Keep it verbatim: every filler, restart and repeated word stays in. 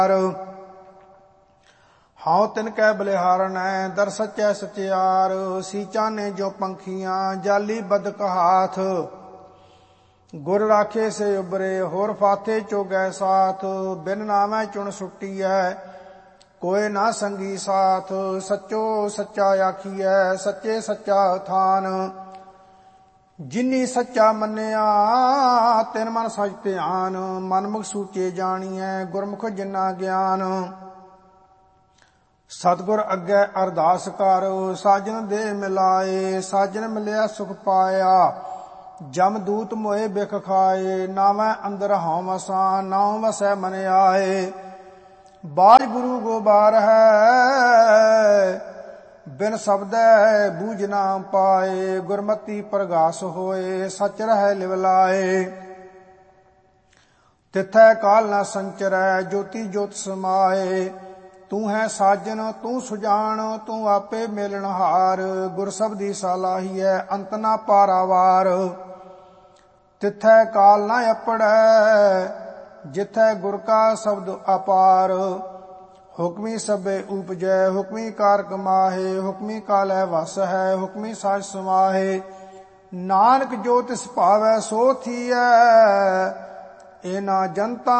ਹਉ ਤਿਨ ਕੈ ਬਲਿਹਾਰਨੈ ਦਰ ਸਚੈ ਸਚਿਆਰ। ਸੀਚਾਂ ਨੇ ਜੋ ਪੰਖੀਆਂ ਜਾਲੀ ਬਦਕ ਹਾਥ। ਗੁਰ ਰਾਖੇ ਸੇ ਉਬਰੇ ਹੋਰ ਫਾਥੇ ਚੋਗੈ ਸਾਥ। ਬਿਨ ਨਾਮੈ ਚੁਣ ਸੁੱਟੀਐ ਕੋਇ ਨਾ ਸੰਗੀ ਸਾਥ। ਸੱਚੋ ਸੱਚਾ ਆਖੀਐ ਸੱਚੇ ਸੱਚਾ ਥਾਨ। ਜਿਨੀ ਸੱਚਾ ਮੰਨਿਆ ਤਿਨ ਮਨ ਸਚ ਧਿਆਨ। ਮਨਮੁਖ ਸੂਚੇ ਜਾਣੀਐ ਗੁਰਮੁਖ ਜਿਨਾ ਗਿਆਨ। ਸਤਿਗੁਰ ਅੱਗੇ ਅਰਦਾਸ ਕਰ ਸਾਜਨ ਦੇ ਮਿਲਾਏ। ਸਾਜਨ ਮਿਲਿਆ ਸੁਖ ਪਾਇਆ ਜਮ ਦੂਤ ਮੋਏ ਬਿਖ ਖਾਏ। ਨਾਵੈ ਅੰਦਰ ਹਉ ਵਸਾ ਨਾਉ ਵਸੈ ਮਨ ਆਏ। ਬਾਜ ਗੁਰੂ ਗੋਬਾਰ ਹੈ ਬਿਨ ਸ਼ਬਦੈ ਬੂਝ ਨਾ ਪਾਏ। ਗੁਰਮਤੀ ਪ੍ਰਗਾਸ ਹੋਏ ਸਚ ਰਹਿ ਲਿਵ ਲਾਏ। ਤਿਥੈ ਕਾਲ ਨਾ ਸੰਚਰੈ ਜੋਤੀ ਜੋਤ ਸਮਾਏ। ਤੂੰ ਹੈ ਸਾਜਨ ਤੂੰ ਸੁਜਾਨ ਤੂੰ ਆਪੇ ਮੇਲਣਹਾਰ। ਗੁਰ ਸਬਦੀ ਸਲਾਹੀਐ ਅੰਤ ਨਾ ਪਾਰਾਵਾਰ। ਤਿਥੈ ਕਾਲ ਨਾ ਅਪੜੈ ਜਿਥੈ ਗੁਰ ਕਾ ਸ਼ਬਦ ਅਪਾਰ। ਹੁਕਮੀ ਸਭੇ ਉਪਜੈ ਹੁਕਮੀ ਕਾਰ ਕਮਾਹੇ। ਹੁਕਮੀ ਕਾਲੈ ਵਸ ਹੈ ਹੁਕਮੀ ਸਾਜ ਸਮਾਹੇ। ਨਾਨਕ ਜੋ ਤਿਸ ਭਾਵੈ ਸੋ ਥੀਐ ਇਹ ਨਾ ਜਨਤਾ